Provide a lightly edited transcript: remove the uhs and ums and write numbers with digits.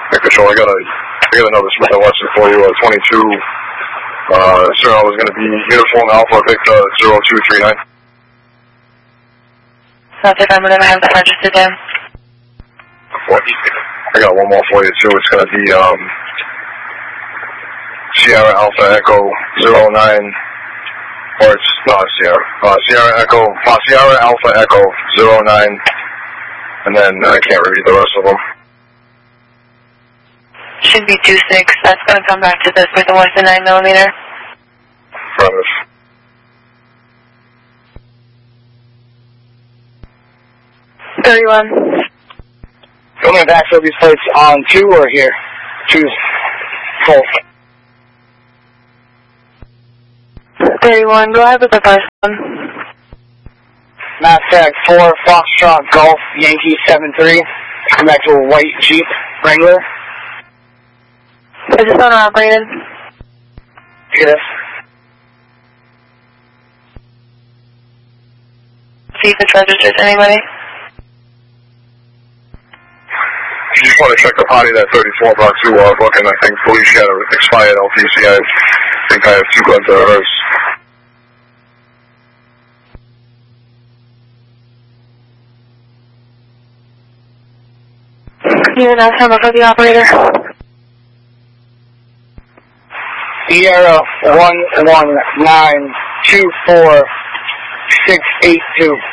Control, I got another Smith & Wesson for you, 22. Serial is going to be Uniform Alpha Victor 0239. South Africa, I'm going to have that registered down. I got one more for you too. It's going to be Sierra Alpha Echo 09. Or it's not Sierra. Sierra Alpha Echo 09. And then I can't read the rest of them. Should be 26. That's going to come back to the Smith & Wesson 9mm. Promise. $31. You want me to backfill these plates on 2 or here? 2's full. 31. Go ahead with the first one. Mastag 4 Foxtrot Golf Yankee 73. Come back to a white Jeep Wrangler. Is this owner operated? Yes. See if it's registered to anybody. You just want to check the potty that 34 box 2 book, and I think police got an expired LTC. I think I have 2 guns that are hers. You're not number for the operator. Sierra 11924682.